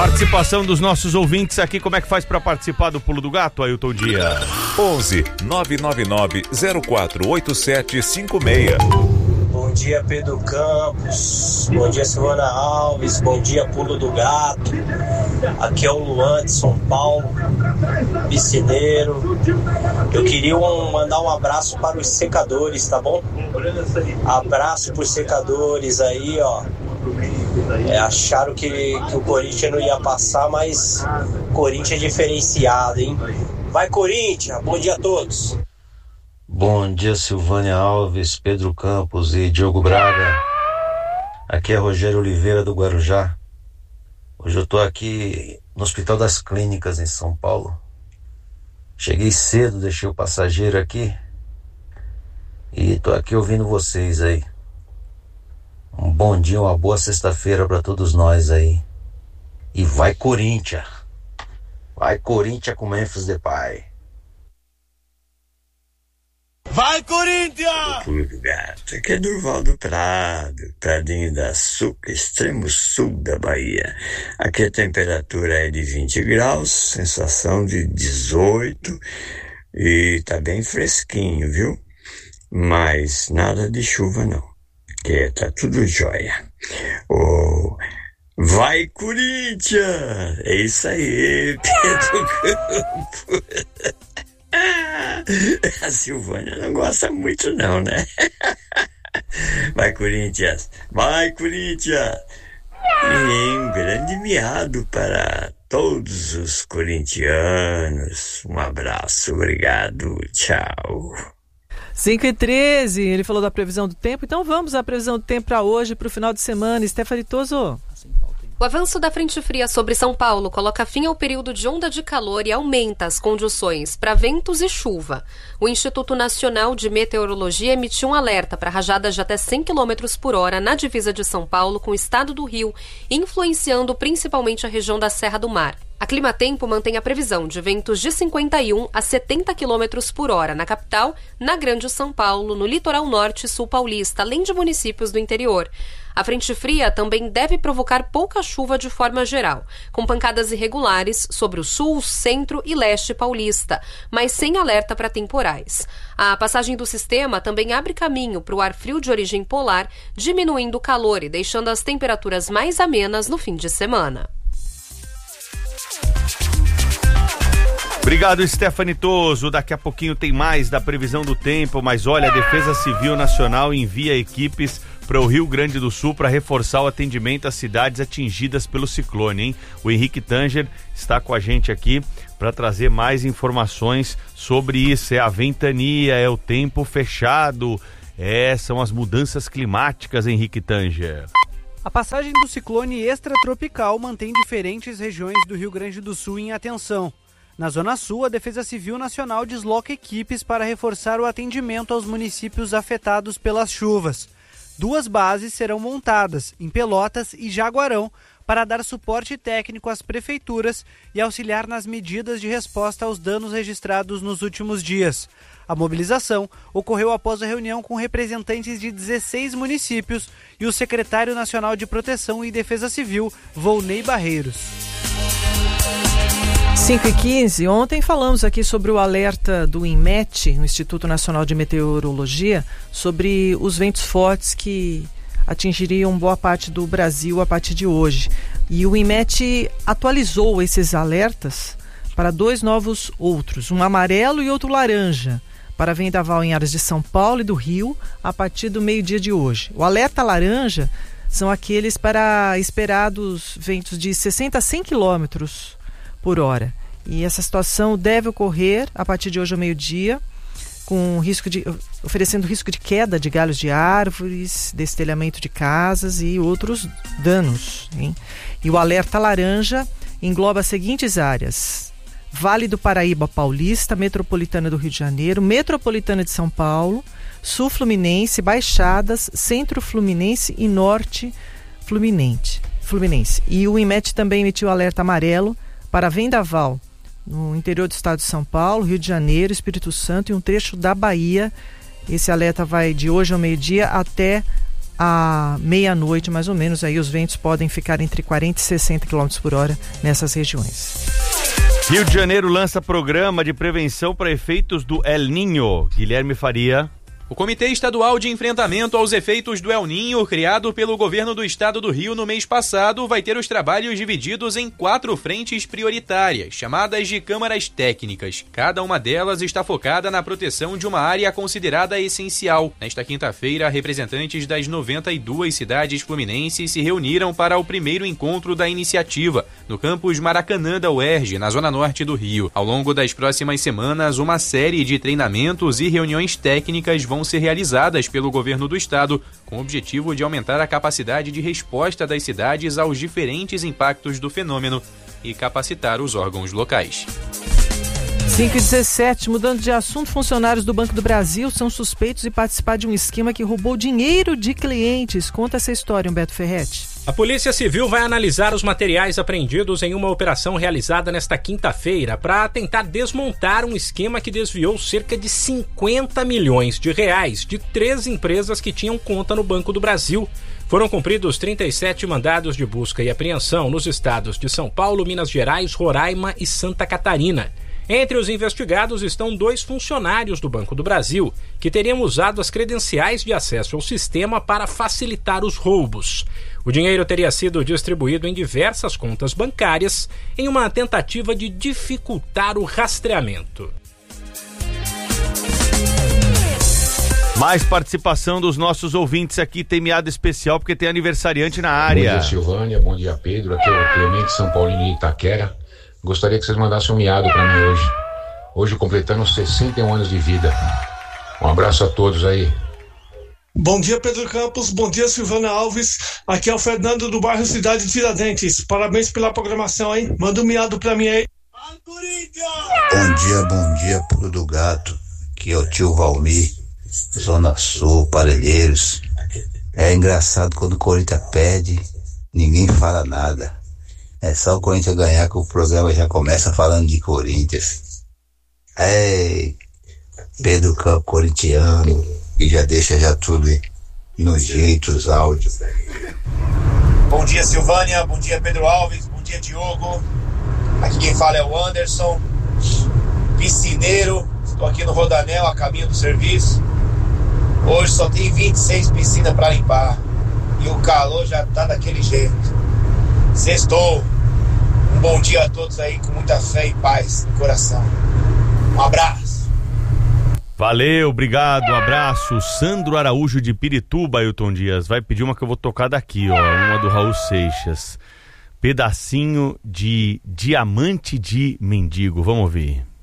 Participação dos nossos ouvintes aqui, como é que faz para participar do Pulo do Gato, Ailton Dia? 11 999 048756. Bom dia, Pedro Campos. Bom dia, Silvana Alves. Bom dia, Pulo do Gato. Aqui é o Luan de São Paulo, piscineiro. Eu queria mandar um abraço para os secadores, tá bom? Abraço para os secadores aí, ó. Acharam que o Corinthians não ia passar, mas o Corinthians é diferenciado, hein? Vai, Corinthians! Bom dia a todos! Bom dia, Silvânia Alves, Pedro Campos e Diogo Braga. Aqui é Rogério Oliveira do Guarujá. Hoje eu tô aqui no Hospital das Clínicas em São Paulo. Cheguei cedo, deixei o passageiro aqui e tô aqui ouvindo vocês aí. Um bom dia, uma boa sexta-feira para todos nós aí. E vai Corinthians! Vai Corinthians com Memphis Depay! Vai, Corinthians! Pulo do Gato, aqui é Durval do Prado, Pradinho da Açúcar, extremo sul da Bahia. Aqui a temperatura é de 20 graus, sensação de 18 e tá bem fresquinho, viu? Mas nada de chuva não, que tá tudo jóia. Vai, Corinthians! É isso aí, Pedro Campos! A Silvânia não gosta muito não, né? Vai, Corinthians! Vai, Corinthians! E um grande miado para todos os corintianos. Um abraço, obrigado, tchau. 5h13, ele falou da previsão do tempo, então vamos à previsão do tempo para hoje, para o final de semana. Stephanie Toso. O avanço da frente fria sobre São Paulo coloca fim ao período de onda de calor e aumenta as condições para ventos e chuva. O Instituto Nacional de Meteorologia emitiu um alerta para rajadas de até 100 km por hora na divisa de São Paulo com o estado do Rio, influenciando principalmente a região da Serra do Mar. A Climatempo mantém a previsão de ventos de 51 a 70 km por hora na capital, na Grande São Paulo, no litoral norte e sul paulista, além de municípios do interior. A frente fria também deve provocar pouca chuva de forma geral, com pancadas irregulares sobre o sul, centro e leste paulista, mas sem alerta para temporais. A passagem do sistema também abre caminho para o ar frio de origem polar, diminuindo o calor e deixando as temperaturas mais amenas no fim de semana. Obrigado, Stephanie Toso. Daqui a pouquinho tem mais da previsão do tempo, mas olha, a Defesa Civil Nacional envia equipes para o Rio Grande do Sul para reforçar o atendimento às cidades atingidas pelo ciclone, hein? O Henrique Tanger está com a gente aqui para trazer mais informações sobre isso. É a ventania, é o tempo fechado, são as mudanças climáticas, Henrique Tanger. A passagem do ciclone extratropical mantém diferentes regiões do Rio Grande do Sul em atenção. Na Zona Sul, a Defesa Civil Nacional desloca equipes para reforçar o atendimento aos municípios afetados pelas chuvas. 2 bases serão montadas, em Pelotas e Jaguarão, para dar suporte técnico às prefeituras e auxiliar nas medidas de resposta aos danos registrados nos últimos dias. A mobilização ocorreu após a reunião com representantes de 16 municípios e o secretário nacional de Proteção e Defesa Civil, Volney Barreiros. 5h15, ontem falamos aqui sobre o alerta do INMET, o Instituto Nacional de Meteorologia, sobre os ventos fortes que atingiriam boa parte do Brasil a partir de hoje. E o INMET atualizou esses alertas para 2 novos outros, um amarelo e outro laranja, para vendaval em áreas de São Paulo e do Rio a partir do meio-dia de hoje. O alerta laranja são aqueles para esperados ventos de 60 a 100 km por hora. E essa situação deve ocorrer a partir de hoje ao meio-dia, oferecendo risco de queda de galhos de árvores, destelhamento de casas e outros danos, hein? E o alerta laranja engloba as seguintes áreas: Vale do Paraíba Paulista, Metropolitana do Rio de Janeiro, Metropolitana de São Paulo, Sul Fluminense, Baixadas, Centro Fluminense e Norte Fluminense. E o INMET também emitiu alerta amarelo para vendaval no interior do estado de São Paulo, Rio de Janeiro, Espírito Santo e um trecho da Bahia. Esse alerta vai de hoje ao meio-dia até à meia-noite, mais ou menos. Aí os ventos podem ficar entre 40 e 60 km por hora nessas regiões. Rio de Janeiro lança programa de prevenção para efeitos do El Niño. Guilherme Faria. O Comitê Estadual de Enfrentamento aos Efeitos do El Niño, criado pelo governo do estado do Rio no mês passado, vai ter os trabalhos divididos em 4 frentes prioritárias, chamadas de câmaras técnicas. Cada uma delas está focada na proteção de uma área considerada essencial. Nesta quinta-feira, representantes das 92 cidades fluminenses se reuniram para o primeiro encontro da iniciativa, no campus Maracanã da UERJ, na zona norte do Rio. Ao longo das próximas semanas, uma série de treinamentos e reuniões técnicas vão ser realizadas pelo governo do estado, com o objetivo de aumentar a capacidade de resposta das cidades aos diferentes impactos do fenômeno e capacitar os órgãos locais. 5h17, mudando de assunto, funcionários do Banco do Brasil são suspeitos de participar de um esquema que roubou dinheiro de clientes. Conta essa história, Humberto Ferretti. A Polícia Civil vai analisar os materiais apreendidos em uma operação realizada nesta quinta-feira para tentar desmontar um esquema que desviou cerca de 50 milhões de reais de 3 empresas que tinham conta no Banco do Brasil. Foram cumpridos 37 mandados de busca e apreensão nos estados de São Paulo, Minas Gerais, Roraima e Santa Catarina. Entre os investigados estão 2 funcionários do Banco do Brasil, que teriam usado as credenciais de acesso ao sistema para facilitar os roubos. O dinheiro teria sido distribuído em diversas contas bancárias em uma tentativa de dificultar o rastreamento. Mais participação dos nossos ouvintes aqui, tem meada especial porque tem aniversariante na área. Bom dia, Silvânia, bom dia, Pedro. Aqui é o Clemente São Paulino de Itaquera. Gostaria que vocês mandassem um miado para mim hoje. Hoje completando 61 anos de vida. Um abraço a todos aí. Bom dia, Pedro Campos. Bom dia, Silvana Alves. Aqui é o Fernando do bairro Cidade de Tiradentes. Parabéns pela programação, hein? Manda um miado pra mim aí. Bom dia, Pulo do Gato. Aqui é o tio Valmir, Zona Sul, Parelheiros. É engraçado quando o Corinthians perde, ninguém fala nada. É só o Corinthians ganhar que o programa já começa falando de Corinthians. Pedro Campos, corintiano, e já deixa já tudo no jeito, os áudios. Bom dia, Silvânia, bom dia, Pedro Alves, bom dia, Diogo. Aqui quem fala é o Anderson, piscineiro. Estou aqui no Rodanel, a caminho do serviço. Hoje só tem 26 piscinas para limpar e o calor já tá daquele jeito. Sextou. Um bom dia a todos aí, com muita fé e paz no coração. Um abraço. Valeu, obrigado, um abraço. Sandro Araújo de Pirituba, Ailton Dias. Vai pedir uma que eu vou tocar daqui, ó. Uma do Raul Seixas. Pedacinho de Diamante de Mendigo. Vamos ouvir.